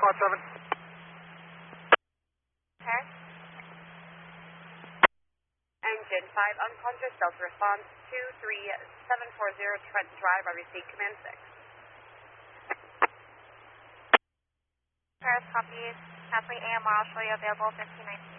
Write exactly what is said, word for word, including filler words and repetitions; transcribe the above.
Squad seven. Paris. Engine five unconscious, Delta response two three seven four zero, Trent Drive, I received command six. Paris, copy. Kathleen A M R, I'll show you available fifteen nineteen.